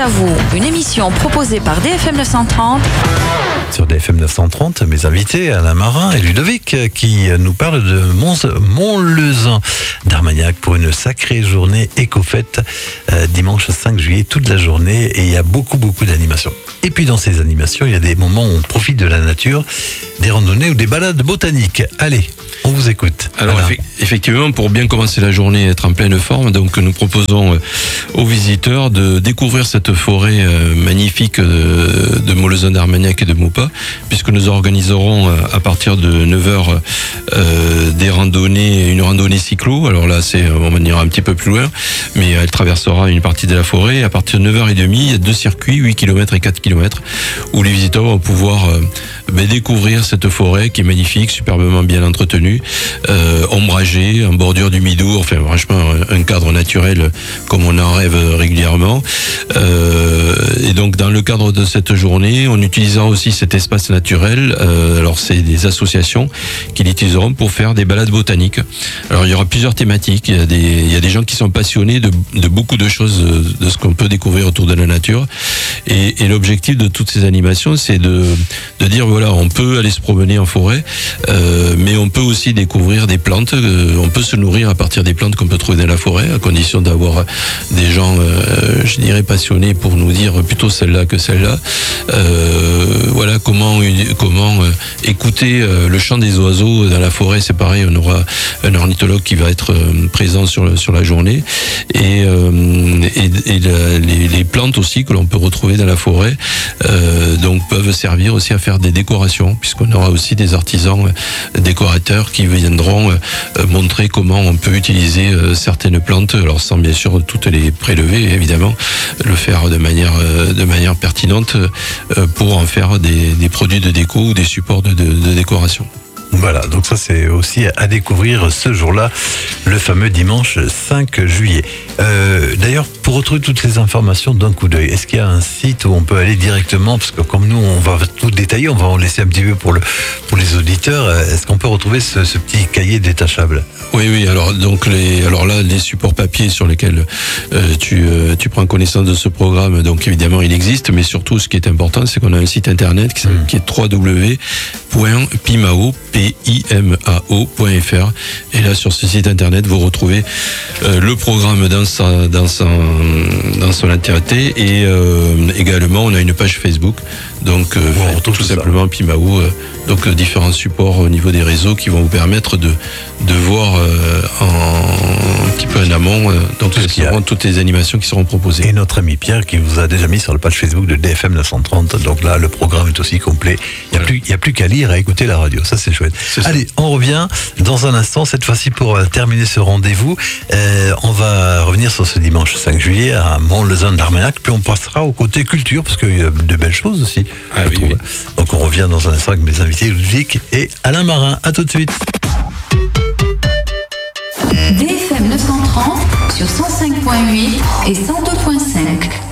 à vous, une émission proposée par DFM 930. Sur DFM 930, mes invités, Alain Marin et Ludovic, qui nous parlent de Montlezun d'Armagnac pour une sacrée journée éco-fête, dimanche 5 juillet, toute la journée, et il y a beaucoup d'animations. Et puis dans ces animations, il y a des moments où on profite de la nature, des randonnées ou des balades botaniques. Allez, on vous écoute. Alors effectivement, pour bien commencer la journée et être en pleine forme, donc nous proposons aux visiteurs de découvrir cette forêt magnifique de Montlezun d'Armagnac et de Maupas, puisque nous organiserons à partir de 9h une randonnée cyclo. Alors là, on ira un petit peu plus loin, mais elle traversera une partie de la forêt. À partir de 9h30, il y a 2 circuits, 8 km et 4 km, où les visiteurs vont pouvoir découvrir cette forêt qui est magnifique, superbement bien entretenue, ombragée, en bordure du Midou, enfin franchement un cadre naturel comme on en rêve régulièrement. Et donc dans le cadre de cette journée, on utilisera aussi cet espace naturel. Alors c'est des associations qui l'utiliseront pour faire des balades botaniques. Alors il y aura plusieurs thématiques. Il y a des gens qui sont passionnés de beaucoup de choses, de ce qu'on peut découvrir autour de la nature. Et l'objectif de toutes ces animations, c'est de dire voilà, on peut aller se promener en forêt, mais on peut aussi découvrir des plantes. On peut se nourrir à partir des plantes qu'on peut trouver dans la forêt, à condition d'avoir des gens, je dirais, passionnés pour nous dire plutôt celle-là que celle-là. Voilà comment écouter le chant des oiseaux dans la forêt. C'est pareil, on aura un ornithologue qui va être présent sur la journée, et les plantes aussi que l'on peut retrouver dans la forêt donc peuvent servir aussi à faire des décorations, puisqu'on aura aussi des artisans décorateurs qui viendront montrer comment on peut utiliser certaines plantes, alors sans bien sûr toutes les prélever évidemment, le faire de manière pertinente pour en faire des produits de déco ou des supports de décoration. Voilà, donc ça c'est aussi à découvrir ce jour-là, le fameux dimanche 5 juillet. D'ailleurs, pour retrouver toutes ces informations d'un coup d'œil, est-ce qu'il y a un site où on peut aller directement, parce que comme nous on va tout détailler, on va en laisser un petit peu pour les auditeurs, est-ce qu'on peut retrouver ce petit cahier détachable? Oui, alors là les supports papier sur lesquels tu prends connaissance de ce programme, donc évidemment il existe, mais surtout ce qui est important, c'est qu'on a un site internet qui est www.pimao.fr, et là sur ce site internet vous retrouvez le programme dans son entièreté, et également on a une page Facebook, donc tout simplement Pimao, donc différents supports au niveau des réseaux qui vont vous permettre de voir un petit peu en amont donc toutes les animations qui seront proposées. Et notre ami Pierre qui vous a déjà mis sur la page Facebook de DFM 930, donc là le programme est aussi complet, il n'y a plus qu'à lire et à écouter la radio, ça c'est chouette. Allez, on revient dans un instant, cette fois-ci pour terminer ce rendez-vous, on va revenir sur ce dimanche 5 juillet à Montlezun d'Armagnac, puis on passera au côté culture, parce qu'il y a de belles choses aussi. Oui. Donc on revient dans un instant avec mes invités Ludovic et Alain Marin. À tout de suite. DFM 930 sur 105.8 et 102.5.